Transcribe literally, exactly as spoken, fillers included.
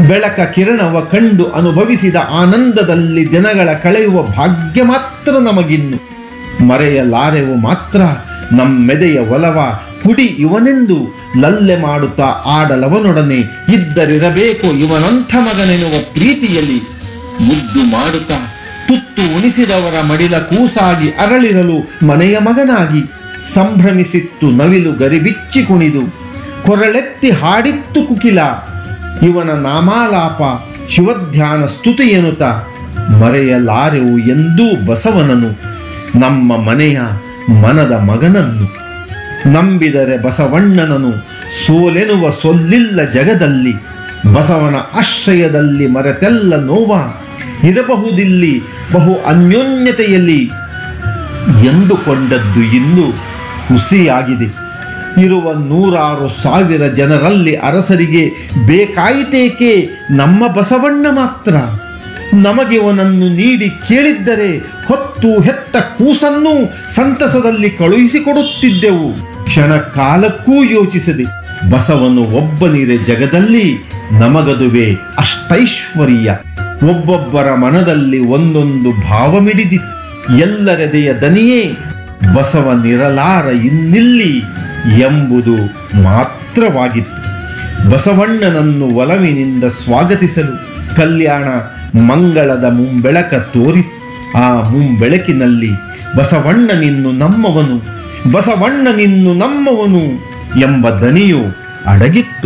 ಬೆಳಕ ಕಿರಣವ ಕಂಡು ಅನುಭವಿಸಿದ ಆನಂದದಲ್ಲಿ ದಿನಗಳ ಕಳೆಯುವ ಭಾಗ್ಯ ಮಾತ್ರ ನಮಗಿನ್ನು. ಮರೆಯಲಾರೆವು ಮಾತ್ರ ನಮ್ಮೆದೆಯ ಒಲವ ಕುಡಿ ಇವನೆಂದು ಲಲ್ಲೆ ಮಾಡುತ್ತಾ ಆಡಲವನೊಡನೆ ಇದ್ದರಿರಬೇಕು ಇವನಂಥ ಮಗನೆನ್ನುವ ಪ್ರೀತಿಯಲ್ಲಿ ಮುದ್ದು ಮಾಡುತ್ತಾ ತುತ್ತು ಉಣಿಸಿದವರ ಮಡಿಲ ಕೂಸಾಗಿ ಅರಳಿರಲು ಮನೆಯ ಮಗನಾಗಿ ಸಂಭ್ರಮಿಸಿತ್ತು ನವಿಲು ಗರಿಬಿಚ್ಚಿ ಕುಣಿದು ಕೊರಳೆತ್ತಿ ಹಾಡಿತ್ತು ಕುಕಿಲ. ಇವನ ನಾಮಾಲಾಪ ಶಿವಧ್ಯಾನ ಸ್ತುತಿ ಎನ್ನುತ್ತ ಮರೆಯಲಾರೆವು ಎಂದೂ ಬಸವನನು ನಮ್ಮ ಮನೆಯ ಮನದ ಮಗನನ್ನು. ನಂಬಿದರೆ ಬಸವಣ್ಣನನು ಸೋಲೆನುವ ಸೊಲ್ಲಿಲ್ಲ ಜಗದಲ್ಲಿ, ಬಸವನ ಆಶ್ರಯದಲ್ಲಿ ಮರೆತೆಲ್ಲ ನೋವ ಇರಬಹುದಿಲ್ಲಿ ಬಹು ಅನ್ಯೋನ್ಯತೆಯಲ್ಲಿ ಎಂದುಕೊಂಡದ್ದು ಇಂದು ಹುಸಿಯಾಗಿದೆ. ಇರುವ ನೂರಾರು ಸಾವಿರ ಜನರಲ್ಲಿ ಅರಸರಿಗೆ ಬೇಕಾಯಿತೇಕೆ ನಮ್ಮ ಬಸವಣ್ಣ ಮಾತ್ರ? ನಮಗಿವನನ್ನು ನೀಡಿ ಕೇಳಿದ್ದರೆ ಹೊತ್ತು ಹೆತ್ತ ಕೂಸನ್ನು ಸಂತಸದಲ್ಲಿ ಕಳುಹಿಸಿಕೊಡುತ್ತಿದ್ದೆವು. ಕ್ಷಣ ಕಾಲಕ್ಕೂ ಯೋಚಿಸದೆ ಬಸವನು ಒಬ್ಬನಿರೆ ಜಗದಲ್ಲಿ ನಮಗದುವೆ ಅಷ್ಟೈಶ್ವರ್ಯ. ಒಬ್ಬೊಬ್ಬರ ಮನದಲ್ಲಿ ಒಂದೊಂದು ಭಾವ ಮಿಡಿದಿತ್ತು. ಎಲ್ಲರೆದೆಯ ದನಿಯೇ ಬಸವನಿರಲಾರ ಇನ್ನಿಲ್ಲಿ ಎಂಬುದು ಮಾತ್ರವಾಗಿತ್ತು. ಬಸವಣ್ಣನನ್ನು ಒಲವಿನಿಂದ ಸ್ವಾಗತಿಸಲು ಕಲ್ಯಾಣ ಮಂಗಳದ ಮುಂಬೆಳಕ ತೋರಿತು. ಆ ಮುಂಬೆಳಕಿನಲ್ಲಿ ಬಸವಣ್ಣನಿನ್ನು ನಮ್ಮವನು, ಬಸವಣ್ಣನಿನ್ನು ನಮ್ಮವನು ಎಂಬ ದನಿಯು ಅಡಗಿತ್ತು.